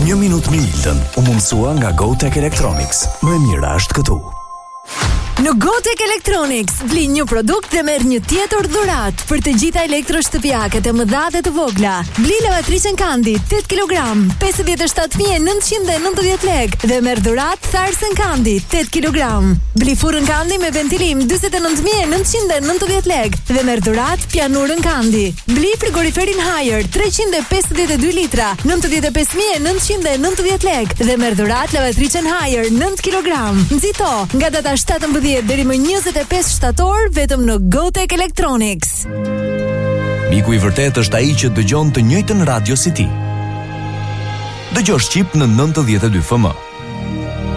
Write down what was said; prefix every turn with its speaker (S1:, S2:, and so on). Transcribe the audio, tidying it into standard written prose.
S1: 1 minutë me Iltën u mundsua nga GoTech Electronics. Më e mira është këtu.
S2: Në GoTech Electronics bli një produkt dhe merr një tjetër dhuratë për të gjitha elektroshtëpiaket e mëdha dhe të vogla. Bli lavatricën Kandi 8 kg, 57.990 lekë dhe merr dhuratë tharsën Kandi 8 kg. Bli furrën Kandi me ventilim 49.990 lekë dhe merr dhuratë pianurën Kandi. Bli frigoriferin Haier 352 litra 95.990 lekë dhe merr dhuratë lavatricën Haier 9 kg. Nxito nga data 17 deri më 25 shtator vetëm në GoTech Electronics.
S1: Miku i vërtet është ai që dëgjon të njëjtën radio si ti. Dëgjosh Shqip në 92 FM.